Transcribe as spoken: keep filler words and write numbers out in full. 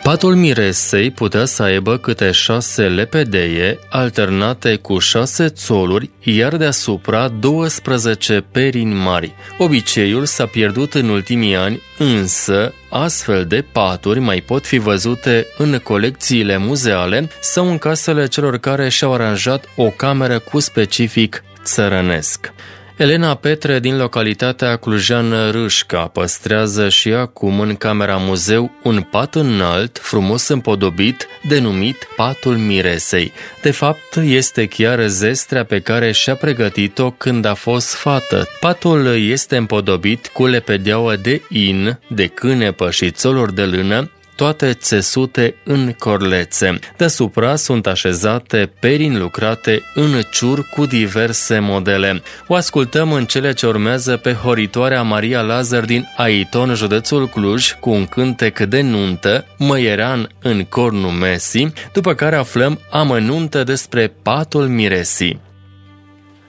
Patul miresei putea să aibă câte șase lepedeie, alternate cu șase țoluri, iar deasupra douăsprezece perini mari. Obiceiul s-a pierdut în ultimii ani, însă astfel de paturi mai pot fi văzute în colecțiile muzeale sau în casele celor care și-au aranjat o cameră cu specific țărănesc. Elena Petre din localitatea Clujan-Râșca păstrează și acum în camera muzeu un pat înalt, frumos împodobit, denumit Patul Miresei. De fapt, este chiar zestrea pe care și-a pregătit-o când a fost fată. Patul este împodobit cu lepedeaua de in, de cânepă și țoluri de lână, toate țesute în corlețe. Deasupra sunt așezate perini lucrate în ciur cu diverse modele. O ascultăm în cele ce urmează pe horitoarea Maria Lazar din Aiton, județul Cluj, cu un cântec de nuntă, Măieran în cornul Mesii, după care aflăm amănuntă despre Patul Miresii.